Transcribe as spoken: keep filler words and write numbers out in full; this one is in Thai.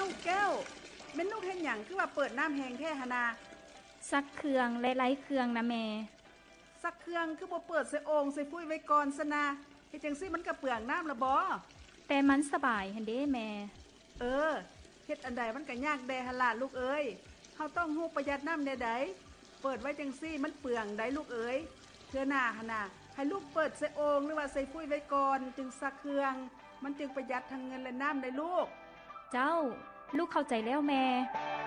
กแก้วแม่นลูกเฮ็ดหยังคือว่าเปิดน้ำแห้งแท้หนนาซักเครื่องและไร้เครื่องนะแม่ซักเครื่องคือบ่เปิดใส่โอ่งใส่ฟุ้ยไว้ก่อนซะนะเฮ็ดจังซี่มันก็เปลืองน้ำละบ่แต่มันสบายหั่นเด้แม่เออเฮ็ดอันใดมันก็ยากแดหั่นล่ะลูกเอ้ยเฮาต้องฮู้ประหยัดน้ำแน่ใดเปิดไว้จังซี่มันเปลืองได้ลูกเอ้ยเทื่อหน้าหั่นน่ะให้ลูกเปิดใส่โอ่งหรือว่าใส่ฟุ้ยไว้ก่อนจึงซักเครื่องมันจึงประหยัดทั้งเงินและน้ำได้ลูกเจ้าลูกเข้าใจแล้วแม่